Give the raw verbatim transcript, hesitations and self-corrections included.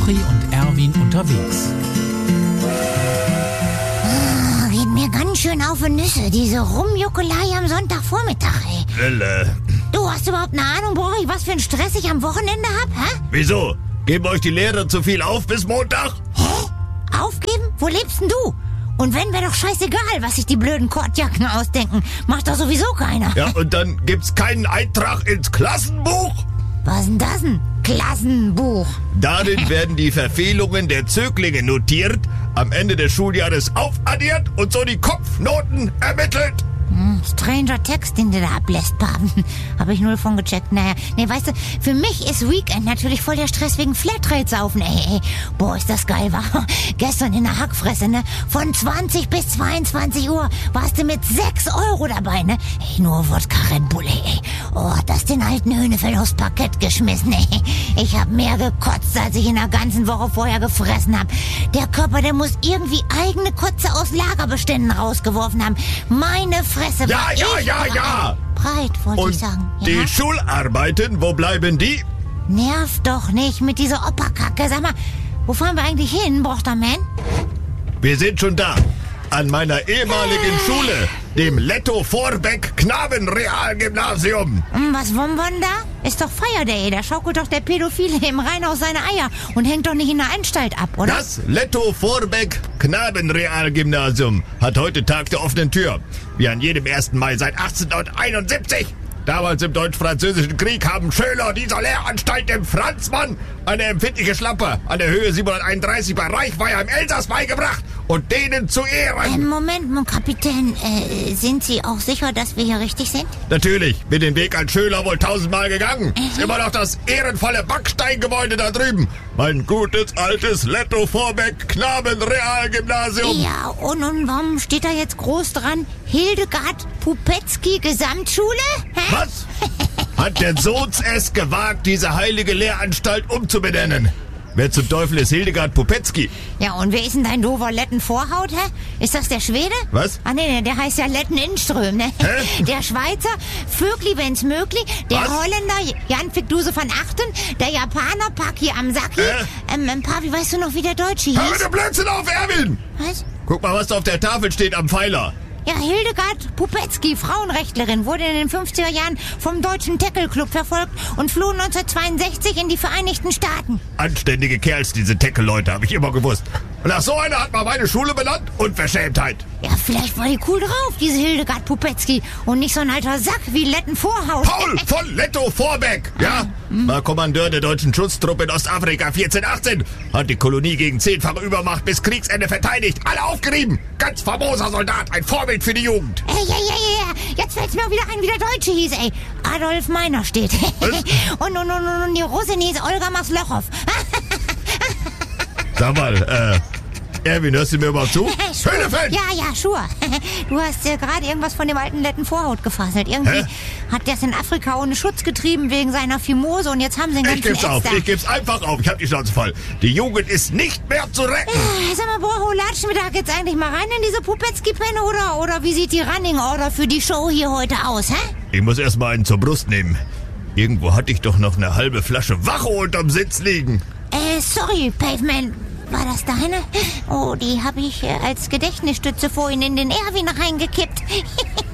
Jochi und Erwin unterwegs. Ah, geht mir ganz schön auf die Nüsse, diese Rumjuckelei am Sonntagvormittag, ey. Lille. Du, hast überhaupt eine Ahnung, Borich, was für einen Stress ich am Wochenende hab, hä? Wieso? Geben euch die Lehrer zu viel auf bis Montag? Hä? Aufgeben? Wo lebst denn du? Und wenn, wäre doch scheißegal, was sich die blöden Kordjacken ausdenken. Macht doch sowieso keiner. Ja, und dann gibt's keinen Eintrag ins Klassenbuch? Was ist denn das denn? Klassenbuch. Darin werden die Verfehlungen der Zöglinge notiert, am Ende des Schuljahres aufaddiert und so die Kopfnoten ermittelt. Hm, stranger Text, den du da ablässt, Papen. Hab ich null von gecheckt. Naja, nee, weißt du, für mich ist Weekend natürlich voll der Stress wegen Flatrate-Saufen. Ey, ey, boah, ist das geil, war. Gestern in der Hackfresse, ne? Von zwanzig bis zweiundzwanzig Uhr warst du mit sechs Euro dabei, ne? Ey, nur Wodka Red Bull, ey, ey. Oh, hat das den alten Höhnefeld aufs Parkett geschmissen, ey. Ich hab mehr gekotzt, als ich in der ganzen Woche vorher gefressen hab. Der Körper, der muss irgendwie eigene Kotze aus Lagerbeständen rausgeworfen haben. Meine Fresse, Ja, war ja, ich ja, breit. ja. Breit, wollte Und ich sagen. Ja? die Schularbeiten, wo bleiben die? Nerv doch nicht mit dieser Operkacke. Sag mal, wo fahren wir eigentlich hin, Brochterman? Wir sind schon da. An meiner ehemaligen Schule, dem Letto-Vorbeck Knabenrealgymnasium. Hm, was wollen wir denn da? Ist doch Feierday. Da schaukelt doch der Pädophile im Rheinhaus seine Eier und hängt doch nicht in der Anstalt ab, oder? Das Letto-Vorbeck Knabenrealgymnasium hat heute Tag der offenen Tür. Wie an jedem ersten Mai seit achtzehnhunderteinundsiebzig. Damals im Deutsch-Französischen Krieg haben Schüler dieser Lehranstalt dem Franzmann eine empfindliche Schlampe an der Höhe siebenhunderteinunddreißig bei Reichweiher im Elsass beigebracht und denen zu Ehren. Ähm, Moment, mon Kapitän, äh, sind Sie auch sicher, dass wir hier richtig sind? Natürlich, bin den Weg als Schüler wohl tausendmal gegangen. Ist immer noch das ehrenvolle Backsteingebäude da drüben. Mein gutes, altes Letto-Vorbeck Knabenrealgymnasium. Ja, und, und warum steht da jetzt groß dran, Hildegard Pupetzky Gesamtschule? Hä? Was? Hat der Sohns es gewagt, diese heilige Lehranstalt umzubenennen? Wer zum Teufel ist Hildegard Pupetzky? Ja, und wer ist denn dein doofer Letten-Vorhaut, hä? Ist das der Schwede? Was? Ah, nee, nee, der heißt ja Letten-Inström, ne? Hä? Der Schweizer, Vögli, wenn's möglich. Der Was? Holländer, Jan Fick-Duse van Achten. Der Japaner, Paki Amsaki. Hä? Ähm, ähm, Pavi, weißt du noch, wie der Deutsche Hör hieß? bitte Blödsinn auf, Erwin! Was? Guck mal, was da auf der Tafel steht am Pfeiler. Ja, Hildegard Pupetzky, Frauenrechtlerin, wurde in den fünfziger Jahren vom Deutschen Tackle-Club verfolgt und floh neunzehnhundertzweiundsechzig in die Vereinigten Staaten. Anständige Kerls, diese Tackle-Leute, habe ich immer gewusst. Und nach so einer hat man meine Schule benannt. Unverschämtheit. Ja, vielleicht war die cool drauf, diese Hildegard Pupetzky, und nicht so ein alter Sack wie Letten Vorhaut. Paul von Letto-Vorbeck, ja? War Kommandeur der deutschen Schutztruppe in Ostafrika vierzehnhundertachtzehn. Hat die Kolonie gegen zehnfache Übermacht bis Kriegsende verteidigt. Alle aufgerieben. Ganz famoser Soldat, ein Vorbild für die Jugend. Ey, ey, ey, ey, jetzt fällt's mir auch wieder ein, wie der Deutsche hieß, ey. Adolf Meiner steht. und, und, und, und die Russin hieß Olga Maslochow. Sag mal, äh, Erwin, hörst du mir überhaupt zu? Sure. Höhnefeld! Ja, ja, sure. Du hast ja gerade irgendwas von dem alten Letten Vorhaut gefasselt. Irgendwie Hä? hat der es in Afrika ohne Schutz getrieben wegen seiner Fimose und jetzt haben sie den Ich ganzen geb's auf, Ätz da. ich geb's einfach auf. Ich hab die Schnauze voll. Die Jugend ist nicht mehr zu retten. Äh, Sag mal, Boro, latschen wir da jetzt eigentlich mal rein in diese Pupetzky-Penne oder, oder wie sieht die Running Order für die Show hier heute aus, hä? Ich muss erst mal einen zur Brust nehmen. Irgendwo hatte ich doch noch eine halbe Flasche Wache unterm Sitz liegen. Äh, sorry, Pavement. War das deine? Oh, die habe ich äh, als Gedächtnisstütze vorhin in den Erwin reingekippt.